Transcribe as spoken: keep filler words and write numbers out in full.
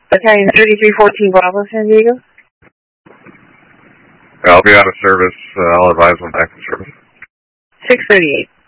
Battalion thirty-three fourteen Bravo, San Diego. I'll be out of service. Uh, I'll advise when back in service. six thirty-eight.